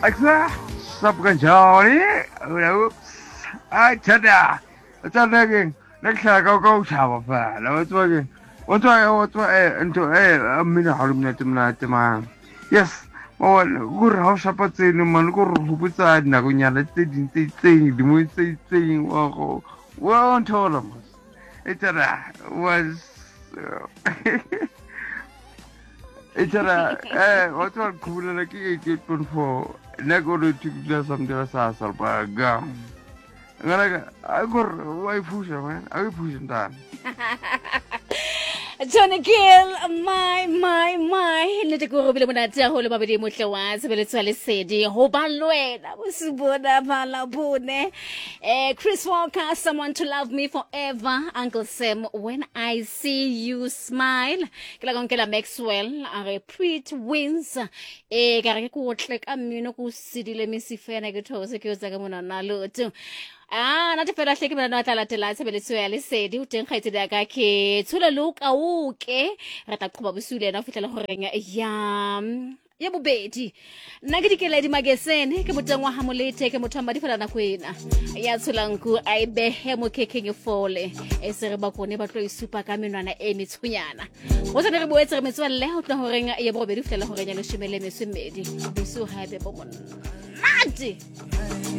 Aksa, sabkan jari, oops, I tada, again. Next time go shower, fat. I was working. What's why, into a minute, man. Yes, oh, good house up at the man, go who beside Nagunya, let's say, the moon saying, well, told him. It was. Itara what's one cool like it for Nago to do some disaster by gum. I got why push man, I push that. Johnny Gill, my. Netikuro bila muna holo mabidi mutlawazi bila tuwali sedi. Hobalwena, usibona malabune. Chris Walker, someone to love me forever. Uncle Sam, when I see you smile. Kila konkela Maxwell, are pretty wins. Kare kuotlek amino kusidile misifena kutose kyoza kamuna nalutu. Nathi phela hleke mina nohlala thela sebelitho yalisedi uteng khaitsi da ka ke thula luka uke rata qhoba busule na fitlela go renya ya bobedi nna ke dikeledi magesene ke motengwa ha molete ke mothamba di phela na kwena ya tsholanku a ibehe mo kekeng fole e se re ba kone ba tlo isupa ka menwana e metshunyana go tsene re boetse re metswalle ho tla go renya ya bobedi fitlela go renya le shimele mesumedi bisu ha be bo monna nati